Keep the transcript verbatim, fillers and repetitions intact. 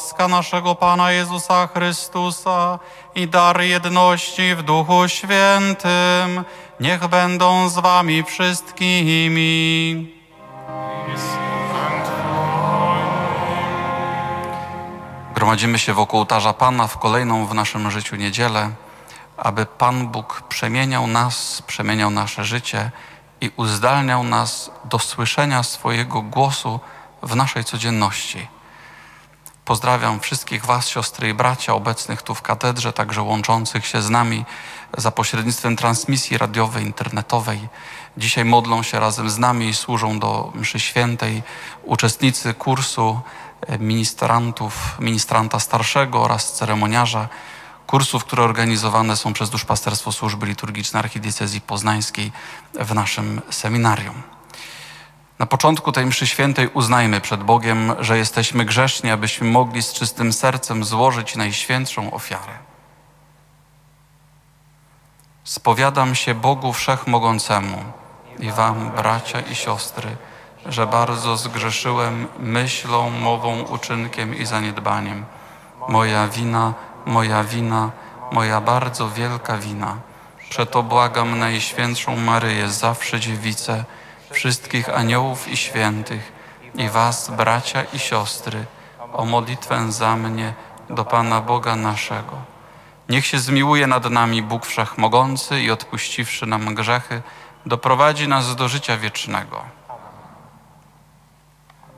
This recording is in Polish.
łaska naszego Pana Jezusa Chrystusa i dar jedności w Duchu Świętym, niech będą z wami wszystkimi. Gromadzimy się wokół ołtarza Pana w kolejną w naszym życiu niedzielę, aby Pan Bóg przemieniał nas, przemieniał nasze życie i uzdalniał nas do słyszenia swojego głosu w naszej codzienności. Pozdrawiam wszystkich was, siostry i bracia, obecnych tu w katedrze, także łączących się z nami za pośrednictwem transmisji radiowej, internetowej. Dzisiaj modlą się razem z nami i służą do mszy świętej uczestnicy kursu ministrantów, ministranta starszego oraz ceremoniarza, kursów, które organizowane są przez Duszpasterstwo Służby Liturgicznej Archidiecezji Poznańskiej w naszym seminarium. Na początku tej mszy świętej uznajmy przed Bogiem, że jesteśmy grzeszni, abyśmy mogli z czystym sercem złożyć najświętszą ofiarę. Spowiadam się Bogu Wszechmogącemu i wam, bracia i siostry, że bardzo zgrzeszyłem myślą, mową, uczynkiem i zaniedbaniem. Moja wina, moja wina, moja bardzo wielka wina. Przeto błagam Najświętszą Maryję, zawsze Dziewicę, wszystkich aniołów i świętych i was, bracia i siostry, o modlitwę za mnie do Pana Boga naszego. Niech się zmiłuje nad nami Bóg Wszechmogący i odpuściwszy nam grzechy, doprowadzi nas do życia wiecznego.